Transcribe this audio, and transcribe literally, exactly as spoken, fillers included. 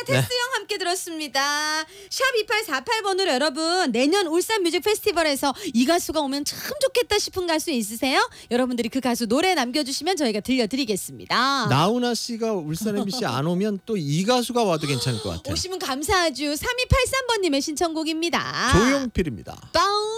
테스 형 함께 들었습니다. 샵 이팔사팔 번으로 여러분 내년 울산 뮤직 페스티벌에서 이 가수가 오면 참 좋겠다 싶은 가수 있으세요? 여러분들이 그 가수 노래 남겨주시면 저희가 들려드리겠습니다. 나훈아 씨가 울산 엠비씨 안 오면 또 이 가수가 와도 괜찮을 것 같아요. 오시면 감사하죠. 삼이팔삼 번님의 신청곡입니다. 조용필입니다. 다운